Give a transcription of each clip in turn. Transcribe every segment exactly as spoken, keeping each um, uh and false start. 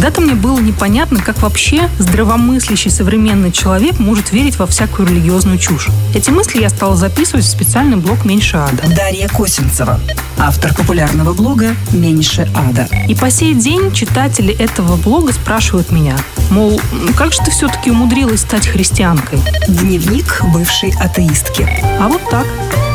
Когда-то мне было непонятно, как вообще здравомыслящий современный человек может верить во всякую религиозную чушь. Эти мысли я стала записывать в специальный блог «Меньше ада». Дарья Косинцева, автор популярного блога «Меньше ада». И по сей день читатели этого блога спрашивают меня, мол, как же ты все-таки умудрилась стать христианкой? Дневник бывшей атеистки. А вот так.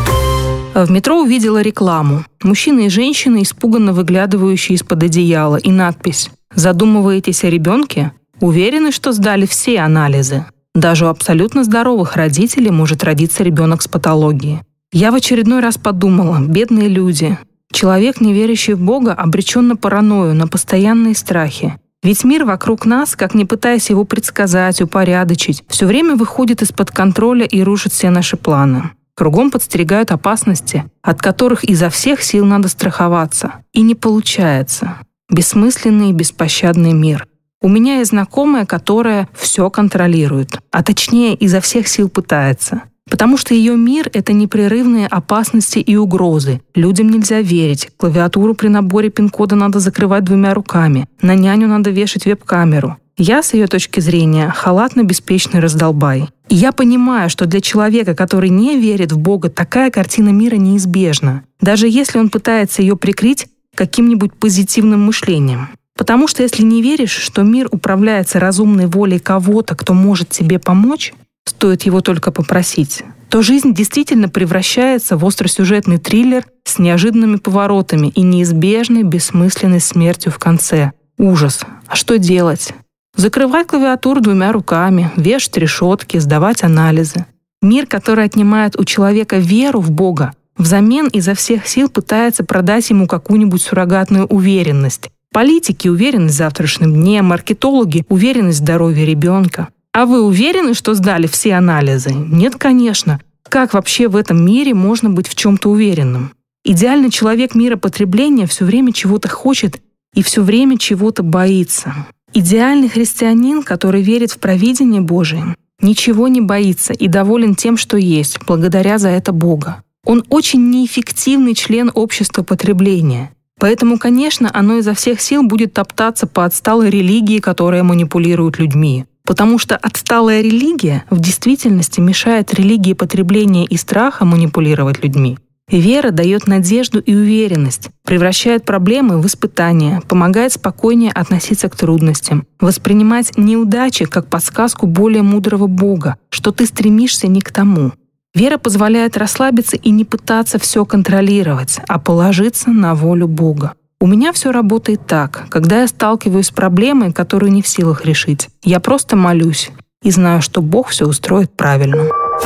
В метро увидела рекламу. Мужчины и женщины, испуганно выглядывающие из-под одеяла, и надпись: «Задумываетесь о ребенке? Уверены, что сдали все анализы? Даже у абсолютно здоровых родителей может родиться ребенок с патологией». Я в очередной раз подумала, бедные люди. Человек, не верящий в Бога, обречен на паранойю, на постоянные страхи. Ведь мир вокруг нас, как ни пытаясь его предсказать, упорядочить, все время выходит из-под контроля и рушит все наши планы. Кругом подстерегают опасности, от которых изо всех сил надо страховаться. И не получается. Бессмысленный и беспощадный мир. У меня есть знакомая, которая все контролирует, а точнее изо всех сил пытается. Потому что ее мир — это непрерывные опасности и угрозы. Людям нельзя верить, клавиатуру при наборе пин-кода надо закрывать двумя руками, на няню надо вешать веб-камеру. Я, с ее точки зрения, халатно-беспечный раздолбай. И я понимаю, что для человека, который не верит в Бога, такая картина мира неизбежна, даже если он пытается ее прикрыть каким-нибудь позитивным мышлением. Потому что если не веришь, что мир управляется разумной волей кого-то, кто может тебе помочь, стоит его только попросить, то жизнь действительно превращается в остросюжетный триллер с неожиданными поворотами и неизбежной бессмысленной смертью в конце. Ужас. А что делать? Закрывать клавиатуру двумя руками, вешать решетки, сдавать анализы. Мир, который отнимает у человека веру в Бога, взамен изо всех сил пытается продать ему какую-нибудь суррогатную уверенность. Политики — уверенность в завтрашнем дне, маркетологи — уверенность в здоровье ребенка. А вы уверены, что сдали все анализы? Нет, конечно. Как вообще в этом мире можно быть в чем-то уверенным? Идеальный человек мира потребления все время чего-то хочет и все время чего-то боится. Идеальный христианин, который верит в провидение Божие, ничего не боится и доволен тем, что есть, благодаря за это Бога. Он очень неэффективный член общества потребления. Поэтому, конечно, оно изо всех сил будет топтаться по отсталой религии, которая манипулирует людьми. Потому что отсталая религия в действительности мешает религии потребления и страха манипулировать людьми. Вера дает надежду и уверенность, превращает проблемы в испытания, помогает спокойнее относиться к трудностям, воспринимать неудачи как подсказку более мудрого Бога, что ты стремишься не к тому. Вера позволяет расслабиться и не пытаться все контролировать, а положиться на волю Бога. У меня все работает так. Когда я сталкиваюсь с проблемой, которую не в силах решить, я просто молюсь и знаю, что Бог все устроит правильно.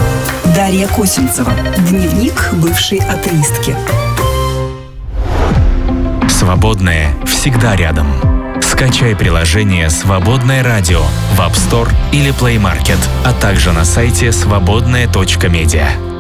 Дарья Косинцева. Дневник бывшей атеистки. Свободное всегда рядом. Скачай приложение «Свободное радио» в App Store или Play Market, а также на сайте свободное точка медиа.